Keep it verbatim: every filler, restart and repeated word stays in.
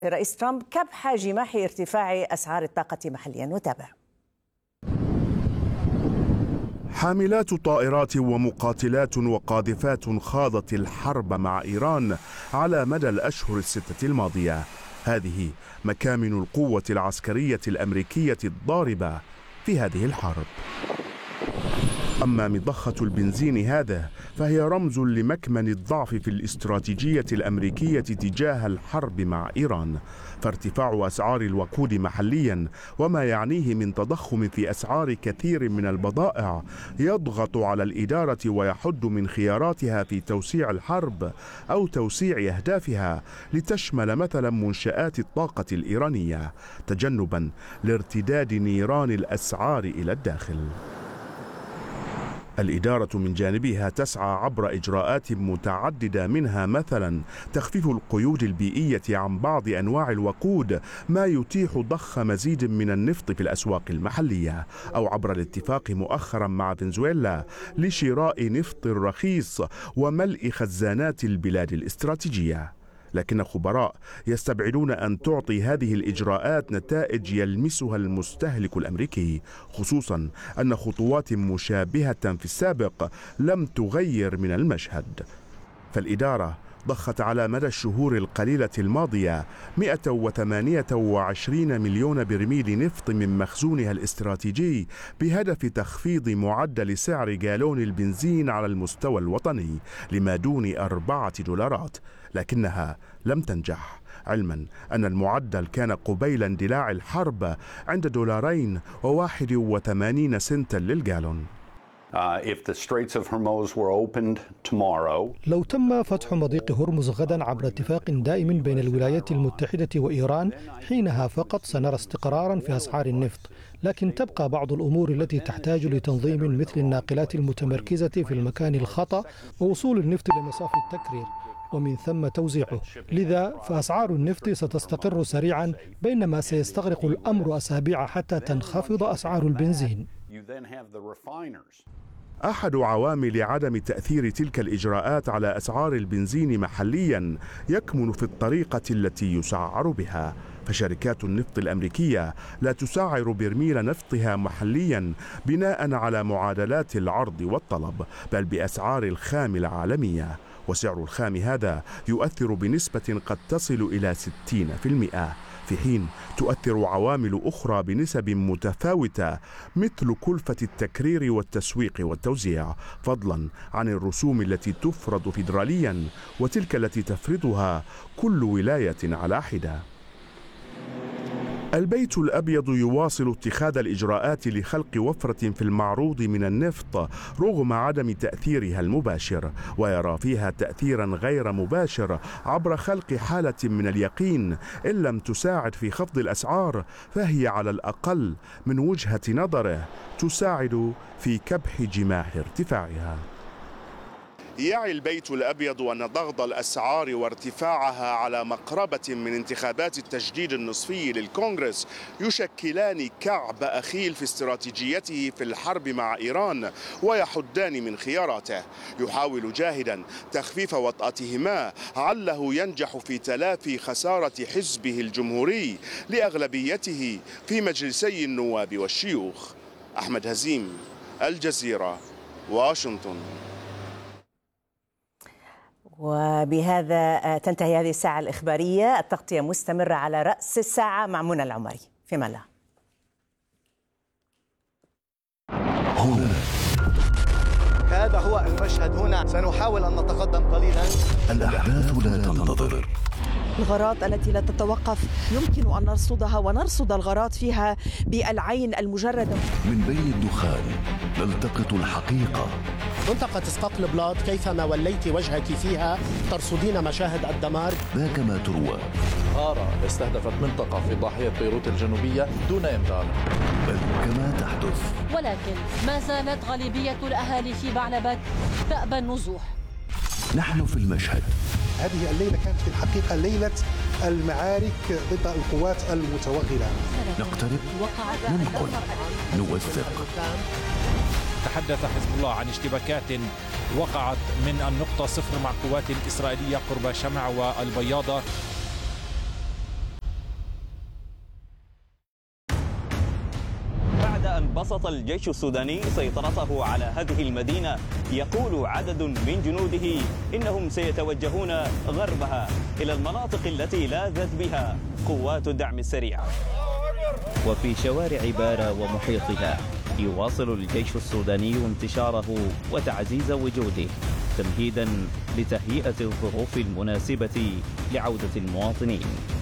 رئيس ترامب كبح جماح ارتفاع أسعار الطاقة محليا. نتابع. حاملات طائرات ومقاتلات وقاذفات خاضت الحرب مع إيران على مدى الأشهر الستة الماضية. هذه مكامن القوة العسكرية الأمريكية الضاربة في هذه الحرب. أما مضخة البنزين هذا فهي رمز لمكمن الضعف في الاستراتيجية الأمريكية تجاه الحرب مع إيران، فارتفاع أسعار الوقود محليا وما يعنيه من تضخم في أسعار كثير من البضائع يضغط على الإدارة ويحد من خياراتها في توسيع الحرب أو توسيع أهدافها لتشمل مثلا منشآت الطاقة الإيرانية، تجنبا لارتداد نيران الأسعار إلى الداخل. الإدارة من جانبها تسعى عبر إجراءات متعددة، منها مثلا تخفيف القيود البيئية عن بعض أنواع الوقود ما يتيح ضخ مزيد من النفط في الأسواق المحلية، أو عبر الاتفاق مؤخرا مع فنزويلا لشراء نفط رخيص وملء خزانات البلاد الاستراتيجية. لكن خبراء يستبعدون أن تعطي هذه الإجراءات نتائج يلمسها المستهلك الأمريكي، خصوصا أن خطوات مشابهة في السابق لم تغير من المشهد. فالإدارة ضخت على مدى الشهور القليلة الماضية مئة وثمانية وعشرين مليون برميل نفط من مخزونها الاستراتيجي بهدف تخفيض معدل سعر جالون البنزين على المستوى الوطني لما دون أربعة دولارات، لكنها لم تنجح، علما أن المعدل كان قبيل اندلاع الحرب عند دولارين وواحد وثمانين سنتا للجالون. لو تم فتح مضيق هرمز غدا عبر اتفاق دائم بين الولايات المتحدة وإيران، حينها فقط سنرى استقرارا في أسعار النفط، لكن تبقى بعض الأمور التي تحتاج لتنظيم مثل الناقلات المتمركزة في المكان الخطأ ووصول النفط لمصافي التكرير ومن ثم توزيعه. لذا فأسعار النفط ستستقر سريعا، بينما سيستغرق الأمر أسابيع حتى تنخفض أسعار البنزين. أحد عوامل عدم تأثير تلك الإجراءات على أسعار البنزين محليا يكمن في الطريقة التي يسعر بها، فشركات النفط الأمريكية لا تسعر برميل نفطها محليا بناء على معادلات العرض والطلب، بل بأسعار الخام العالمية، وسعر الخام هذا يؤثر بنسبة قد تصل إلى ستين بالمئة، في حين تؤثر عوامل أخرى بنسب متفاوتة مثل كلفة التكرير والتسويق والتوزيع، فضلا عن الرسوم التي تفرض فيدراليا وتلك التي تفرضها كل ولاية على حدة. البيت الأبيض يواصل اتخاذ الإجراءات لخلق وفرة في المعروض من النفط رغم عدم تأثيرها المباشر، ويرى فيها تأثيرا غير مباشر عبر خلق حالة من اليقين إن لم تساعد في خفض الأسعار فهي على الأقل من وجهة نظره تساعد في كبح جماح ارتفاعها. يعي البيت الأبيض أن ضغط الأسعار وارتفاعها على مقربة من انتخابات التجديد النصفي للكونغرس يشكلان كعب أخيل في استراتيجيته في الحرب مع إيران ويحدان من خياراته. يحاول جاهدا تخفيف وطأتهما عله ينجح في تلافي خسارة حزبه الجمهوري لأغلبيته في مجلسي النواب والشيوخ. أحمد هزيم، الجزيرة، واشنطن. وبهذا تنتهي هذه الساعة الإخبارية. التغطية مستمرة على رأس الساعة مع منى العمري. في ملا هنا هذا هو المشهد. هنا سنحاول أن نتقدم قليلا. الأحداث لا تنتظر، الغارات التي لا تتوقف يمكن أن نرصدها ونرصد الغارات فيها بالعين المجردة. من بين الدخان نلتقط الحقيقة. منطقة اسقاط البلاط كيفما وليت وجهك فيها ترصدين مشاهد الدمار. ذاك ما تروى. غارة استهدفت منطقة في ضاحية بيروت الجنوبية دون إنذار. بل كما تحدث. ولكن ما زالت غالبية الأهالي في بعلبك تأبى النزوح. نحن في المشهد. هذه الليلة كانت في الحقيقة ليلة المعارك ضد القوات المتوغلة. نقترب، ننقل، نوثق. تحدث حزب الله عن اشتباكات وقعت من النقطة صفر مع قوات إسرائيلية قرب شمع والبياضة بسط الجيش السوداني سيطرته على هذه المدينة، يقول عدد من جنوده إنهم سيتوجهون غربها إلى المناطق التي لاذت بها قوات الدعم السريع. وفي شوارع بارا ومحيطها يواصل الجيش السوداني انتشاره وتعزيز وجوده تمهيدا لتهيئة الظروف المناسبة لعودة المواطنين.